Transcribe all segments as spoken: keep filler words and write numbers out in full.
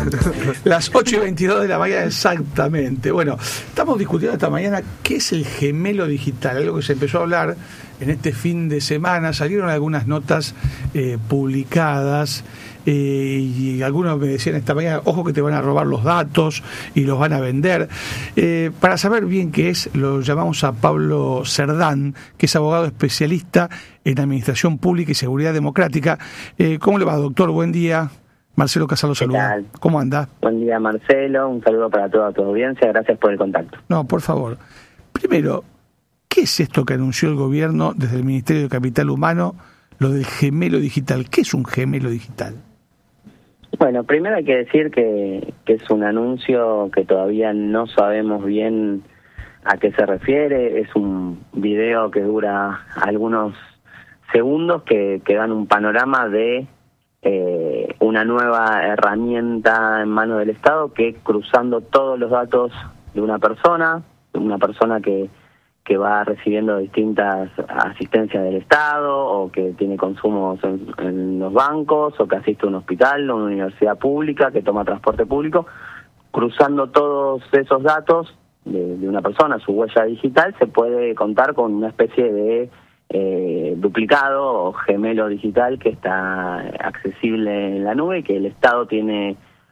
Las ocho y veintidós de la mañana exactamente. Bueno, estamos discutiendo esta mañana qué es el gemelo digital, algo que se empezó a hablar en este fin de semana. Salieron algunas notas eh, publicadas eh, y algunos me decían esta mañana, ojo que te van a robar los datos y los van a vender. Eh, para saber bien qué es, lo llamamos a Pablo Cerdán, que es abogado especialista en Administración Pública y Seguridad Democrática. Eh, ¿Cómo le va, doctor? Buen día. Marcelo Casalo saluda. ¿Cómo anda? Buen día, Marcelo. Un saludo para toda tu audiencia. Gracias por el contacto. No, por favor. Primero, ¿qué es esto que anunció el gobierno desde el Ministerio de Capital Humano, lo del gemelo digital? ¿Qué es un gemelo digital? Bueno, primero hay que decir que, que es un anuncio que todavía no sabemos bien a qué se refiere. Es un video que dura algunos segundos que, que dan un panorama de eh, una nueva herramienta en manos del Estado que, cruzando todos los datos de una persona, una persona que, que va recibiendo distintas asistencias del Estado o que tiene consumos en, en los bancos o que asiste a un hospital o una universidad pública, que toma transporte público, cruzando todos esos datos de, de una persona, su huella digital, se puede contar con una especie de eh, duplicado o gemelo digital que está accesible en la nube y que el Estado tiene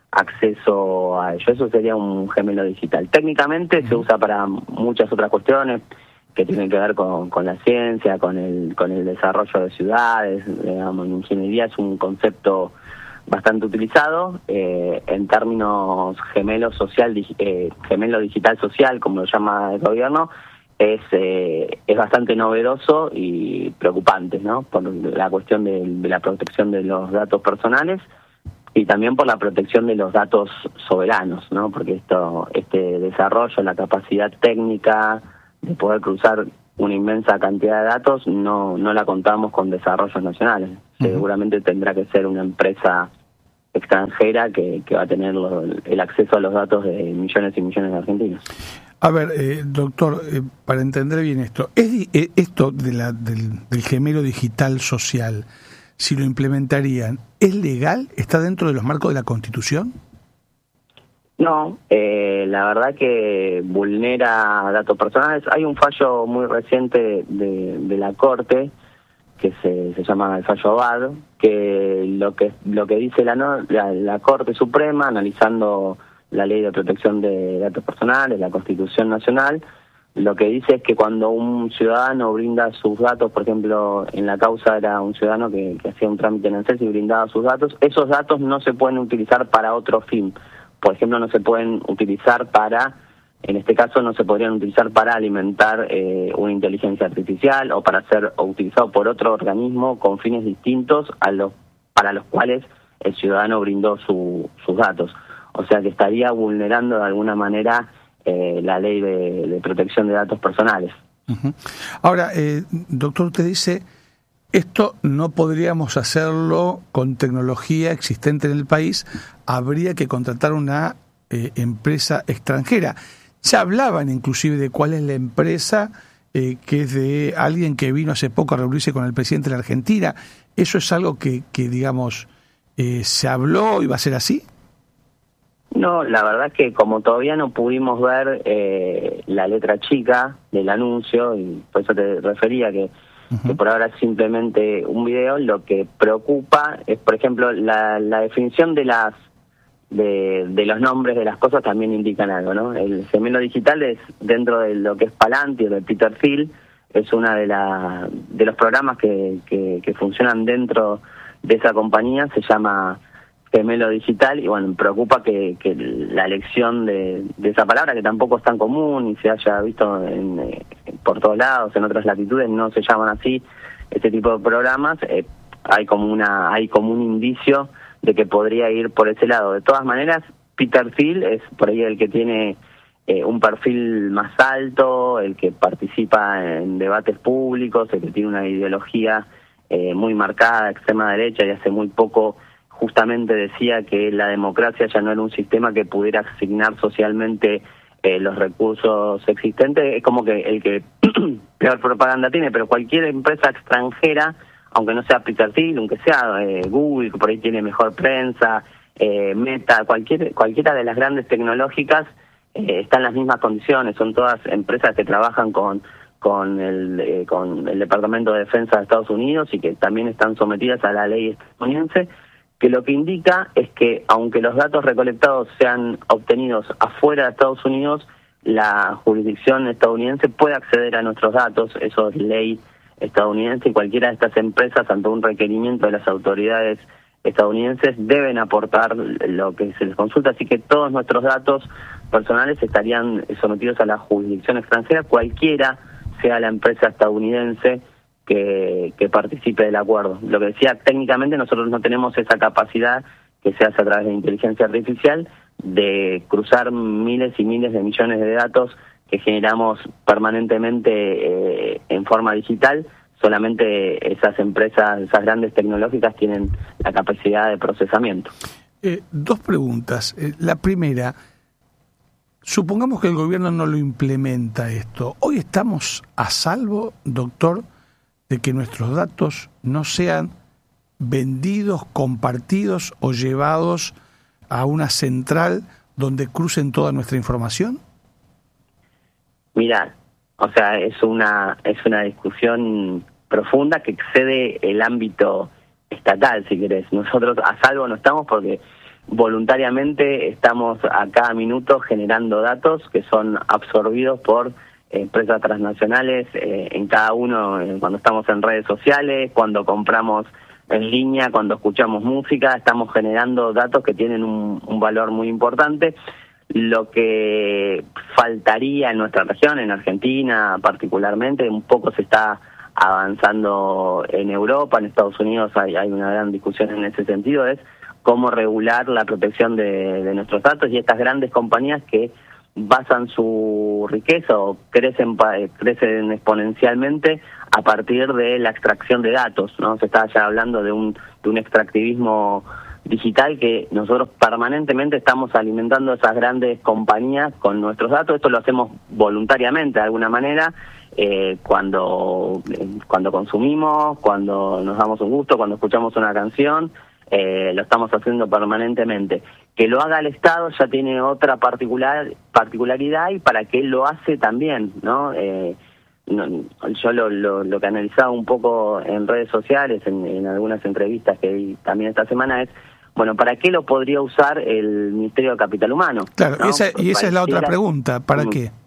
acceso a ello. Eso sería un gemelo digital. Técnicamente uh-huh. se usa para muchas otras cuestiones que tienen que ver con, con la ciencia, con el con el desarrollo de ciudades, digamos, en ingeniería es un concepto bastante utilizado. Eh, en términos gemelo social, eh, gemelo digital social, como lo llama el gobierno, es eh, es bastante novedoso y preocupante, ¿no? Por la cuestión de, de la protección de los datos personales y también por la protección de los datos soberanos, ¿no? Porque esto este desarrollo, la capacidad técnica de poder cruzar una inmensa cantidad de datos, no no la contamos con desarrollos nacionales. Uh-huh. Seguramente tendrá que ser una empresa extranjera que, que va a tener lo, el acceso a los datos de millones y millones de argentinos. A ver, eh, doctor, eh, para entender bien esto, ¿es, eh, esto de la, del, del gemelo digital social, si lo implementarían, ¿es legal? ¿Está dentro de los marcos de la Constitución? No, eh, la verdad que vulnera datos personales. Hay un fallo muy reciente de, de la Corte que se, se llama el fallo Abad, que lo que lo que dice la, la, la Corte Suprema, analizando la Ley de Protección de Datos Personales, la Constitución Nacional, lo que dice es que cuando un ciudadano brinda sus datos, por ejemplo, en la causa era un ciudadano que, que hacía un trámite en el C E S y brindaba sus datos, esos datos no se pueden utilizar para otro fin. Por ejemplo, no se pueden utilizar para, en este caso, no se podrían utilizar para alimentar eh, una inteligencia artificial o para ser utilizado por otro organismo con fines distintos a los para los cuales el ciudadano brindó su, sus datos. O sea que estaría vulnerando de alguna manera eh, la ley de, de protección de datos personales. Uh-huh. Ahora, eh, doctor, usted dice, esto no podríamos hacerlo con tecnología existente en el país, habría que contratar una eh, empresa extranjera. Ya hablaban inclusive de cuál es la empresa, eh, que es de alguien que vino hace poco a reunirse con el presidente de la Argentina. ¿Eso es algo que, que digamos, eh, se habló y va a ser así? No, la verdad es que como todavía no pudimos ver eh, la letra chica del anuncio, y por eso te refería que, uh-huh. que por ahora es simplemente un video, lo que preocupa es, por ejemplo, la, la definición de las de, de los nombres de las cosas también indican algo, ¿no? El gemelo digital es, dentro de lo que es Palantir, de Peter Thiel, es una de, la, de los programas que, que, que funcionan dentro de esa compañía, se llama gemelo digital, y bueno, me preocupa que, que la elección de, de esa palabra, que tampoco es tan común y se haya visto en, eh, por todos lados, en otras latitudes no se llaman así este tipo de programas, eh, hay como una hay como un indicio de que podría ir por ese lado. De todas maneras, Peter Thiel es por ahí el que tiene eh, un perfil más alto, el que participa en debates públicos, el que tiene una ideología eh, muy marcada, extrema derecha, y hace muy poco justamente decía que la democracia ya no era un sistema que pudiera asignar socialmente eh, los recursos existentes. Es como que el que peor propaganda tiene, pero cualquier empresa extranjera, aunque no sea Peter Thiel, aunque sea eh, Google, que por ahí tiene mejor prensa eh, Meta, cualquier cualquiera de las grandes tecnológicas eh, está en las mismas condiciones. Son todas empresas que trabajan con con el eh, con el Departamento de Defensa de Estados Unidos y que también están sometidas a la ley estadounidense, que lo que indica es que aunque los datos recolectados sean obtenidos afuera de Estados Unidos, la jurisdicción estadounidense puede acceder a nuestros datos. Eso es ley estadounidense, y cualquiera de estas empresas, ante un requerimiento de las autoridades estadounidenses, deben aportar lo que se les consulta. Así que todos nuestros datos personales estarían sometidos a la jurisdicción extranjera, cualquiera sea la empresa estadounidense que, que participe del acuerdo. Lo que decía, técnicamente nosotros no tenemos esa capacidad que se hace a través de inteligencia artificial de cruzar miles y miles de millones de datos que generamos permanentemente eh, en forma digital. Solamente esas empresas, esas grandes tecnológicas tienen la capacidad de procesamiento. Eh, dos preguntas. Eh, la primera, supongamos que el gobierno no lo implementa esto. ¿Hoy estamos a salvo, doctor, de que nuestros datos no sean vendidos, compartidos o llevados a una central donde crucen toda nuestra información? Mira, o sea, es una es una discusión profunda que excede el ámbito estatal, si querés. Nosotros a salvo no estamos porque voluntariamente estamos a cada minuto generando datos que son absorbidos por empresas transnacionales eh, en cada uno, eh, cuando estamos en redes sociales, cuando compramos en línea, cuando escuchamos música, estamos generando datos que tienen un, un valor muy importante. Lo que faltaría en nuestra región, en Argentina particularmente, un poco se está avanzando en Europa, en Estados Unidos hay, hay una gran discusión en ese sentido, es cómo regular la protección de, de nuestros datos, y estas grandes compañías que basan su riqueza o crecen crecen exponencialmente a partir de la extracción de datos, ¿no? Se está ya hablando de un de un extractivismo digital que nosotros permanentemente estamos alimentando esas grandes compañías con nuestros datos. Esto lo hacemos voluntariamente de alguna manera, eh, cuando eh, cuando consumimos, cuando nos damos un gusto, cuando escuchamos una canción, eh, lo estamos haciendo permanentemente. Que lo haga el Estado ya tiene otra particular particularidad, y para qué lo hace también, ¿no? Eh, no yo lo, lo, lo que analizaba un poco en redes sociales, en, en algunas entrevistas que vi también esta semana, es, bueno, ¿para qué lo podría usar el Ministerio de Capital Humano? Claro, ¿no? esa, y esa es la otra pregunta, ¿para mm. qué?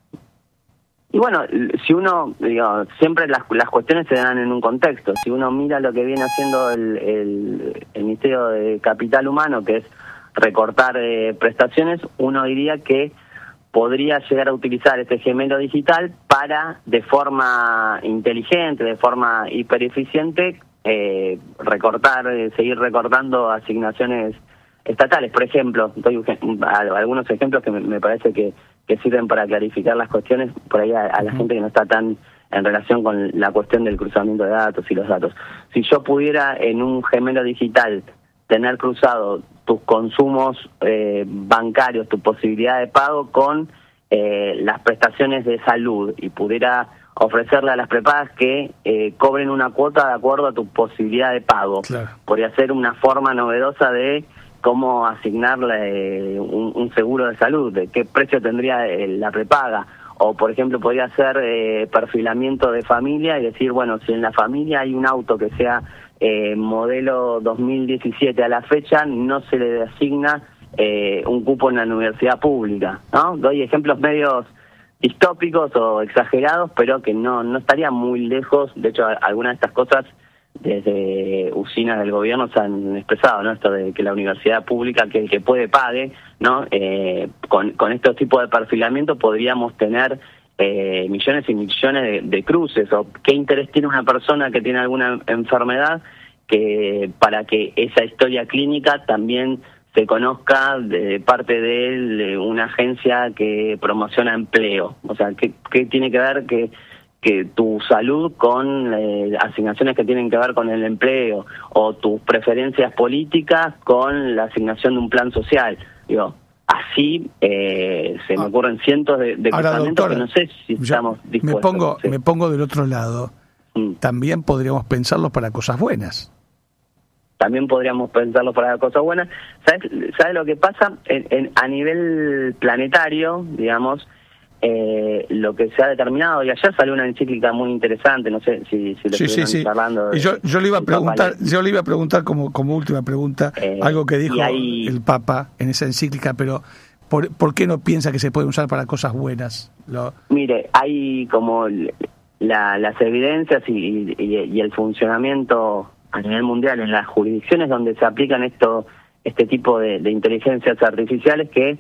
Y bueno, si uno, digo, siempre las, las cuestiones se dan en un contexto. Si uno mira lo que viene haciendo el, el, el Ministerio de Capital Humano, que es recortar eh, prestaciones, uno diría que podría llegar a utilizar este gemelo digital para, de forma inteligente, de forma hipereficiente, eh, recortar, eh, seguir recortando asignaciones estatales. Por ejemplo, doy algunos ejemplos que me, me parece que, que sirven para clarificar las cuestiones por ahí a, a la gente que no está tan en relación con la cuestión del cruzamiento de datos y los datos. Si yo pudiera en un gemelo digital tener cruzado tus consumos eh, bancarios, tu posibilidad de pago con eh, las prestaciones de salud, y pudiera ofrecerle a las prepagas que eh, cobren una cuota de acuerdo a tu posibilidad de pago. Claro. Podría ser una forma novedosa de cómo asignarle eh, un, un seguro de salud, de qué precio tendría eh, la prepaga. O, por ejemplo, podría ser eh, perfilamiento de familia y decir, bueno, si en la familia hay un auto que sea eh, modelo dos mil diecisiete a la fecha, no se le asigna eh, un cupo en la universidad pública, ¿no? Doy ejemplos medios distópicos o exagerados, pero que no, no estarían muy lejos. De hecho, algunas de estas cosas desde usinas del gobierno se han expresado, ¿no? Esto de que la universidad pública, que el que puede pague, ¿no? Eh, con, con estos tipos de perfilamiento podríamos tener eh, millones y millones de, de cruces. O qué interés tiene una persona que tiene alguna enfermedad que para que esa historia clínica también se conozca de parte de, de una agencia que promociona empleo. O sea, ¿qué, qué tiene que ver que que tu salud con eh, asignaciones que tienen que ver con el empleo, o tus preferencias políticas con la asignación de un plan social? Digo, así eh, se me ah. ocurren cientos de, de Ahora, pensamientos, doctora, que no sé si estamos dispuestos. Me pongo, ¿sí? me pongo del otro lado. Mm. También podríamos pensarlo para cosas buenas. también podríamos pensarlo para cosas buenas. ¿Sabes, ¿sabes lo que pasa? En, en, a nivel planetario, digamos, eh, lo que se ha determinado, y ayer salió una encíclica muy interesante, no sé si, si lo sí, estuvieron sí, sí. charlando. Y yo, yo le iba a preguntar, Papa, yo le iba a preguntar como, como última pregunta, eh, algo que dijo ahí, el Papa en esa encíclica, pero ¿por, ¿por qué no piensa que se puede usar para cosas buenas? Lo... Mire, hay como la, las evidencias y, y, y el funcionamiento a nivel mundial en las jurisdicciones donde se aplican esto, este tipo de, de inteligencias artificiales que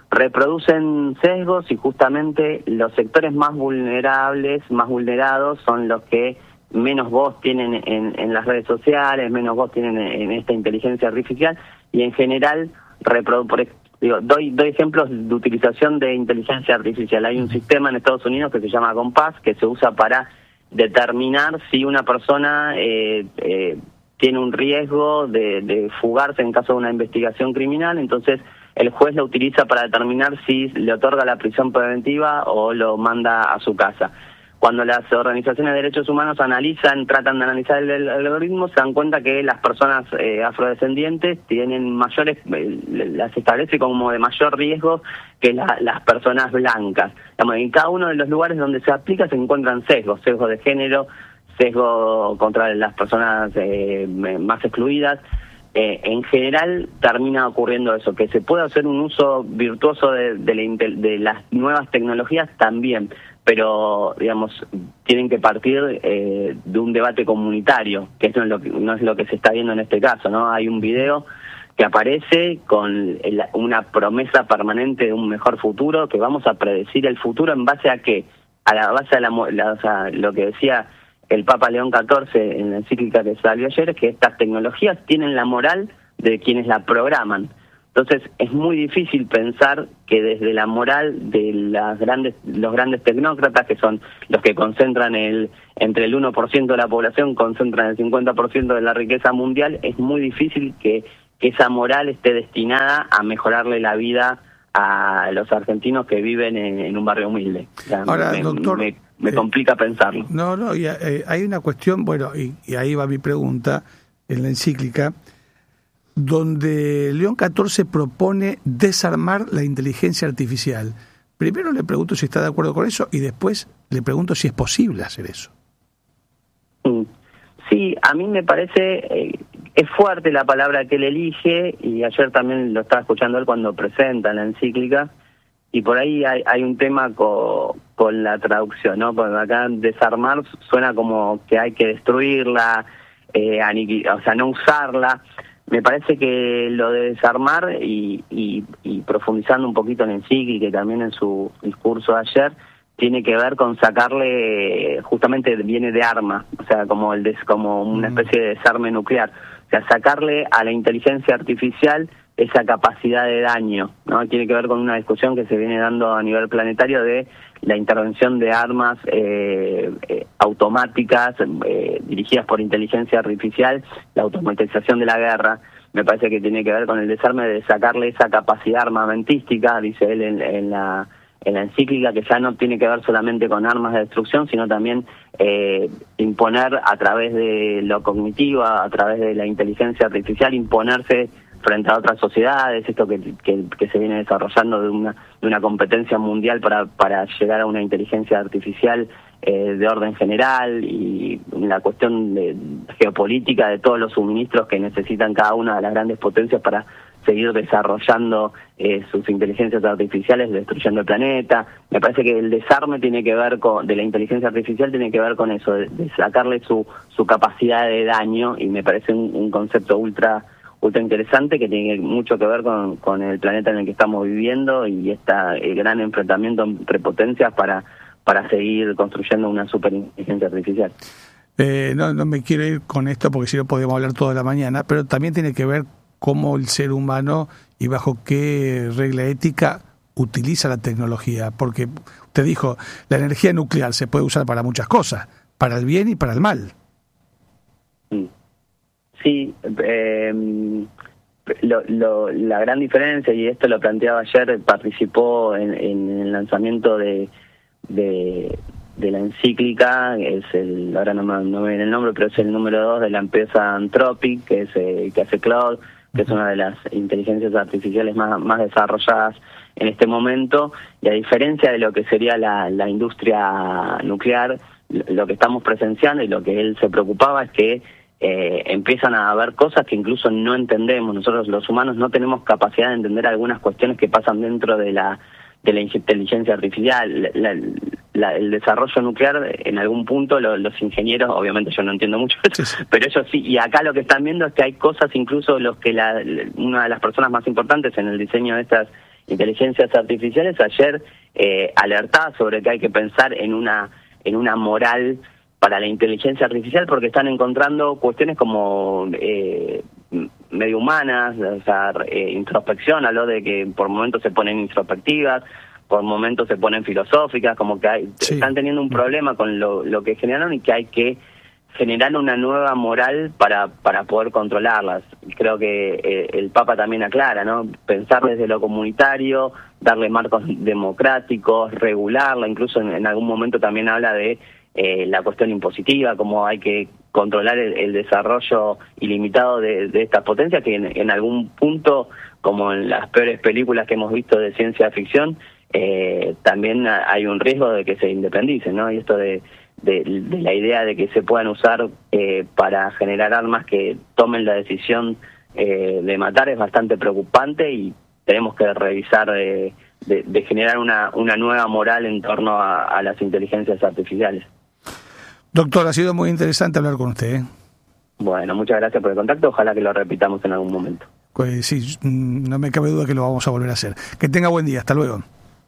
reproducen sesgos, y justamente los sectores más vulnerables, más vulnerados, son los que menos voz tienen en, en las redes sociales, menos voz tienen en, en esta inteligencia artificial, y en general reprodu por, digo, doy, doy ejemplos de utilización de inteligencia artificial. Hay un sistema en Estados Unidos que se llama Compass, que se usa para determinar si una persona eh, eh, tiene un riesgo de, de fugarse en caso de una investigación criminal. Entonces el juez lo utiliza para determinar si le otorga la prisión preventiva o lo manda a su casa. Cuando las organizaciones de derechos humanos analizan, tratan de analizar el, el algoritmo, se dan cuenta que las personas eh, afrodescendientes tienen mayores, eh, las establece como de mayor riesgo que la, las personas blancas. Digamos, en cada uno de los lugares donde se aplica se encuentran sesgos, sesgo de género, sesgo contra las personas eh, más excluidas. Eh, en general termina ocurriendo eso, que se puede hacer un uso virtuoso de, de, la, de las nuevas tecnologías también, pero digamos tienen que partir eh, de un debate comunitario, que eso no es, lo que, no es lo que se está viendo en este caso, ¿no? Hay un video que aparece con el, una promesa permanente de un mejor futuro, que vamos a predecir el futuro en base a qué, a la base de la, la, o sea, lo que decía el Papa León catorce en la encíclica que salió ayer, es que estas tecnologías tienen la moral de quienes la programan. Entonces es muy difícil pensar que desde la moral de las grandes, los grandes tecnócratas, que son los que concentran el entre el uno por ciento de la población, concentran el cincuenta por ciento de la riqueza mundial, es muy difícil que, que esa moral esté destinada a mejorarle la vida a los argentinos que viven en, en un barrio humilde. O sea, Ahora, me, doctor... Me, me eh, complica pensarlo. No, no, y, eh, hay una cuestión, bueno, y, y ahí va mi pregunta, en la encíclica, donde León catorce propone desarmar la inteligencia artificial. Primero le pregunto si está de acuerdo con eso y después le pregunto si es posible hacer eso. Sí, a mí me parece, eh, es fuerte la palabra que él elige, y ayer también lo estaba escuchando él cuando presenta la encíclica, y por ahí hay, hay un tema con, con la traducción, ¿no? Porque acá desarmar suena como que hay que destruirla, eh, aniquilar, o sea, no usarla. Me parece que lo de desarmar, y, y, y profundizando un poquito en la encíclica y también en su discurso de ayer, tiene que ver con sacarle, justamente viene de arma, o sea, como el des, como una especie de desarme nuclear, o sea, sacarle a la inteligencia artificial esa capacidad de daño, ¿no? Tiene que ver con una discusión que se viene dando a nivel planetario de la intervención de armas eh, eh, automáticas eh, dirigidas por inteligencia artificial, la automatización de la guerra. Me parece que tiene que ver con el desarme de sacarle esa capacidad armamentística, dice él en, en la en la encíclica, que ya no tiene que ver solamente con armas de destrucción, sino también eh, imponer a través de lo cognitivo, a través de la inteligencia artificial, imponerse frente a otras sociedades, esto que, que, que se viene desarrollando de una, de una competencia mundial para, para llegar a una inteligencia artificial eh, de orden general, y la cuestión de geopolítica de todos los suministros que necesitan cada una de las grandes potencias para seguir desarrollando eh, sus inteligencias artificiales, destruyendo el planeta. Me parece que el desarme tiene que ver con, de la inteligencia artificial tiene que ver con eso, de, de sacarle su, su capacidad de daño, y me parece un, un concepto ultra ultra interesante que tiene mucho que ver con, con el planeta en el que estamos viviendo, y esta, el gran enfrentamiento entre potencias para, para seguir construyendo una superinteligencia artificial. Eh, no, no me quiero ir con esto porque si no podemos hablar toda la mañana, pero también tiene que ver cómo el ser humano y bajo qué regla ética utiliza la tecnología, porque usted dijo, la energía nuclear se puede usar para muchas cosas, para el bien y para el mal. Sí, eh, lo, lo, la gran diferencia, y esto lo planteaba ayer, participó en, en el lanzamiento de, de, de la encíclica, es el, ahora no me, no me viene el nombre, pero es el número dos de la empresa Anthropic, que es eh, que hace Cloud, que es una de las inteligencias artificiales más, más desarrolladas en este momento, y a diferencia de lo que sería la, la industria nuclear, lo que estamos presenciando y lo que él se preocupaba es que eh, empiezan a haber cosas que incluso no entendemos. Nosotros los humanos no tenemos capacidad de entender algunas cuestiones que pasan dentro de la de la inteligencia artificial. La, la, el desarrollo nuclear, en algún punto lo, los ingenieros, obviamente yo no entiendo mucho eso, sí, sí. pero ellos sí, y acá lo que están viendo es que hay cosas, incluso los que la, una de las personas más importantes en el diseño de estas inteligencias artificiales ayer eh, alertaba sobre que hay que pensar en una en una moral para la inteligencia artificial, porque están encontrando cuestiones como eh, medio humanas, o sea, eh, introspección, habló de que por momentos se ponen introspectivas, por momentos se ponen filosóficas, como que hay, sí. están teniendo un problema con lo, lo que generaron y que hay que generar una nueva moral para para poder controlarlas. Creo que eh, el Papa también aclara, ¿no? Pensar desde lo comunitario, darle marcos democráticos, regularla, incluso en, en algún momento también habla de eh, la cuestión impositiva, cómo hay que controlar el, el desarrollo ilimitado de, de estas potencias, que en, en algún punto, como en las peores películas que hemos visto de ciencia ficción, eh, también hay un riesgo de que se independicen, ¿no? Y esto de De, de la idea de que se puedan usar eh, para generar armas que tomen la decisión eh, de matar es bastante preocupante, y tenemos que revisar eh, de, de generar una, una nueva moral en torno a, a las inteligencias artificiales. Doctor, ha sido muy interesante hablar con usted, ¿eh? Bueno, muchas gracias por el contacto, ojalá que lo repitamos en algún momento. Pues sí, no me cabe duda que lo vamos a volver a hacer. Que tenga buen día, hasta luego.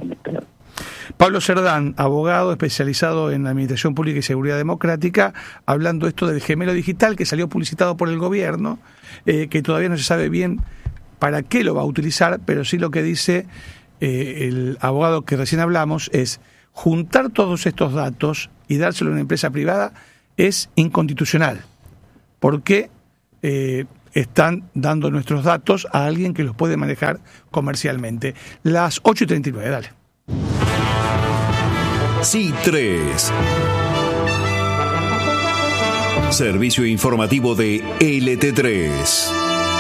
Pablo Cerdán, abogado especializado en Administración Pública y Seguridad Democrática, hablando esto del gemelo digital que salió publicitado por el gobierno, eh, que todavía no se sabe bien para qué lo va a utilizar, pero sí lo que dice eh, el abogado que recién hablamos es juntar todos estos datos y dárselo a una empresa privada es inconstitucional, porque eh, están dando nuestros datos a alguien que los puede manejar comercialmente. Las ocho y treinta y nueve, dale. C tres. Servicio informativo de L T tres.